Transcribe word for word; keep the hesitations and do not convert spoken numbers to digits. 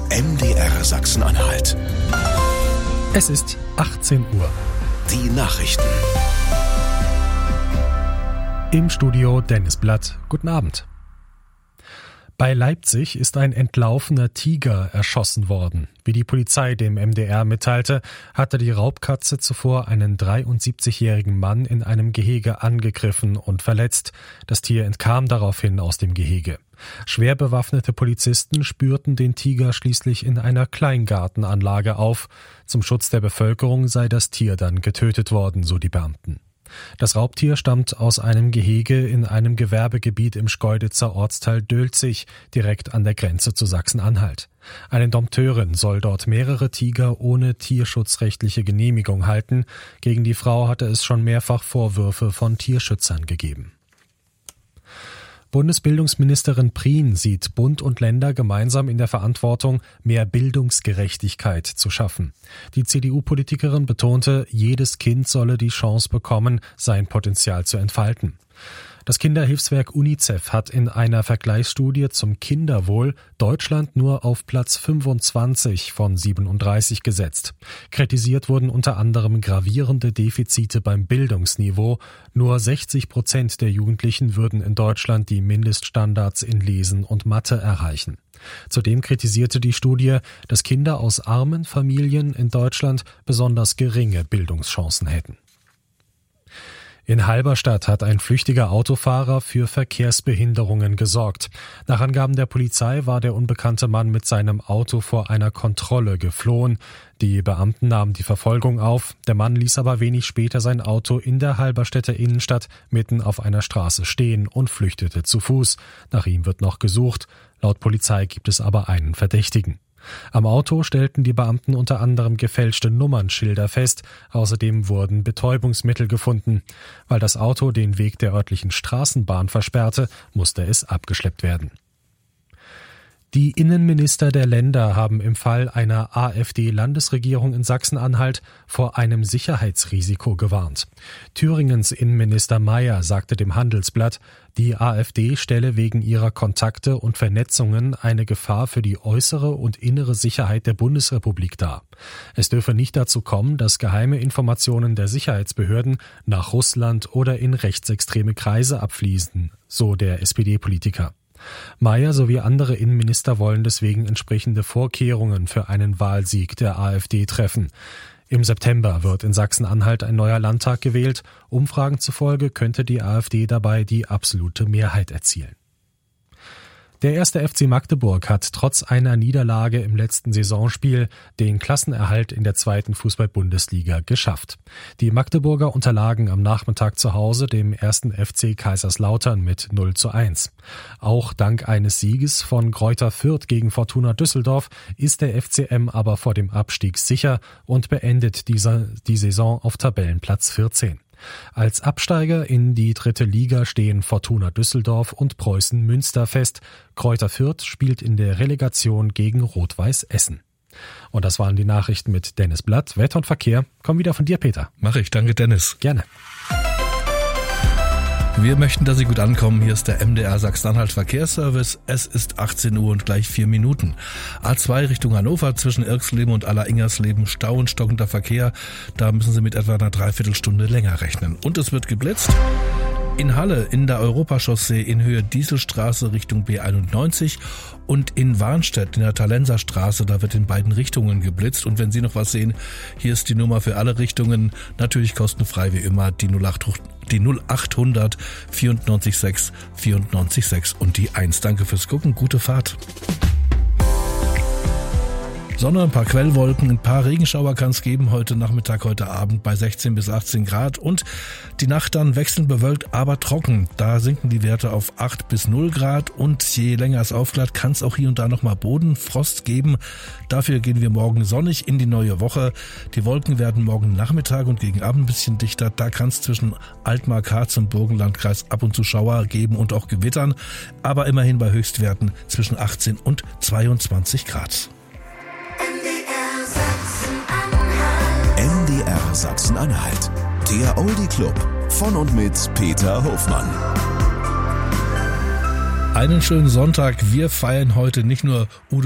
M D R Sachsen-Anhalt. Es ist achtzehn Uhr. Die Nachrichten. Im Studio Dennis Blatt. Guten Abend. Bei Leipzig ist ein entlaufener Tiger erschossen worden. Wie die Polizei dem M D R mitteilte, hatte die Raubkatze zuvor einen dreiundsiebzigjährigen Mann in einem Gehege angegriffen und verletzt. Das Tier entkam daraufhin aus dem Gehege. Schwer bewaffnete Polizisten spürten den Tiger schließlich in einer Kleingartenanlage auf. Zum Schutz der Bevölkerung sei das Tier dann getötet worden, so die Beamten. Das Raubtier stammt aus einem Gehege in einem Gewerbegebiet im Schkeuditzer Ortsteil Dölzig, direkt an der Grenze zu Sachsen-Anhalt. Eine Dompteurin soll dort mehrere Tiger ohne tierschutzrechtliche Genehmigung halten. Gegen die Frau hatte es schon mehrfach Vorwürfe von Tierschützern gegeben. Bundesbildungsministerin Prien sieht Bund und Länder gemeinsam in der Verantwortung, mehr Bildungsgerechtigkeit zu schaffen. Die C D U-Politikerin betonte, jedes Kind solle die Chance bekommen, sein Potenzial zu entfalten. Das Kinderhilfswerk UNICEF hat in einer Vergleichsstudie zum Kinderwohl Deutschland nur auf Platz fünfundzwanzig von siebenunddreißig gesetzt. Kritisiert wurden unter anderem gravierende Defizite beim Bildungsniveau. Nur sechzig Prozent der Jugendlichen würden in Deutschland die Mindeststandards in Lesen und Mathe erreichen. Zudem kritisierte die Studie, dass Kinder aus armen Familien in Deutschland besonders geringe Bildungschancen hätten. In Halberstadt hat ein flüchtiger Autofahrer für Verkehrsbehinderungen gesorgt. Nach Angaben der Polizei war der unbekannte Mann mit seinem Auto vor einer Kontrolle geflohen. Die Beamten nahmen die Verfolgung auf. Der Mann ließ aber wenig später sein Auto in der Halberstädter Innenstadt mitten auf einer Straße stehen und flüchtete zu Fuß. Nach ihm wird noch gesucht. Laut Polizei gibt es aber einen Verdächtigen. Am Auto stellten die Beamten unter anderem gefälschte Nummernschilder fest. Außerdem wurden Betäubungsmittel gefunden. Weil das Auto den Weg der örtlichen Straßenbahn versperrte, musste es abgeschleppt werden. Die Innenminister der Länder haben im Fall einer AfD-Landesregierung in Sachsen-Anhalt vor einem Sicherheitsrisiko gewarnt. Thüringens Innenminister Mayer sagte dem Handelsblatt, die AfD stelle wegen ihrer Kontakte und Vernetzungen eine Gefahr für die äußere und innere Sicherheit der Bundesrepublik dar. Es dürfe nicht dazu kommen, dass geheime Informationen der Sicherheitsbehörden nach Russland oder in rechtsextreme Kreise abfließen, so der S P D-Politiker. Mayer sowie andere Innenminister wollen deswegen entsprechende Vorkehrungen für einen Wahlsieg der AfD treffen. Im September wird in Sachsen-Anhalt ein neuer Landtag gewählt. Umfragen zufolge könnte die AfD dabei die absolute Mehrheit erzielen. Der erste F C Magdeburg hat trotz einer Niederlage im letzten Saisonspiel den Klassenerhalt in der zweiten Fußball-Bundesliga geschafft. Die Magdeburger unterlagen am Nachmittag zu Hause dem ersten F C Kaiserslautern mit null zu eins. Auch dank eines Sieges von Greuther Fürth gegen Fortuna Düsseldorf ist der F C M aber vor dem Abstieg sicher und beendet diese, die Saison auf Tabellenplatz vierzehn. Als Absteiger in die dritte Liga stehen Fortuna Düsseldorf und Preußen Münster fest. Greuther Fürth spielt in der Relegation gegen Rot-Weiß Essen. Und das waren die Nachrichten mit Dennis Blatt. Wetter und Verkehr kommen wieder von dir, Peter. Mach ich, danke Dennis. Gerne. Wir möchten, dass Sie gut ankommen. Hier ist der M D R Sachsen-Anhalt Verkehrsservice. Es ist achtzehn Uhr und gleich vier Minuten. A zwei Richtung Hannover zwischen Irxleben und Aller-Ingersleben Stau und stockender Verkehr. Da müssen Sie mit etwa einer Dreiviertelstunde länger rechnen. Und es wird geblitzt. In Halle in der Europachaussee in Höhe Dieselstraße Richtung B einundneunzig und in Warnstedt in der Talenser Straße, da wird in beiden Richtungen geblitzt. Und wenn Sie noch was sehen, hier ist die Nummer für alle Richtungen, natürlich kostenfrei wie immer, die null achthundert vierundneunzig sechs vierundneunzig sechs und die eins. Danke fürs Gucken, gute Fahrt. Sonne, ein paar Quellwolken, ein paar Regenschauer kann es geben heute Nachmittag, heute Abend bei sechzehn bis achtzehn Grad und die Nacht dann wechselnd bewölkt, aber trocken. Da sinken die Werte auf acht bis null Grad und je länger es aufklart, kann es auch hier und da nochmal Bodenfrost geben. Dafür gehen wir morgen sonnig in die neue Woche. Die Wolken werden morgen Nachmittag und gegen Abend ein bisschen dichter. Da kann es zwischen Altmark, Harz und Burgenlandkreis ab und zu Schauer geben und auch Gewittern, aber immerhin bei Höchstwerten zwischen achtzehn und zweiundzwanzig Grad. M D R Sachsen-Anhalt. Der Oldie Club von und mit Peter Hofmann. Einen schönen Sonntag. Wir feiern heute nicht nur Udo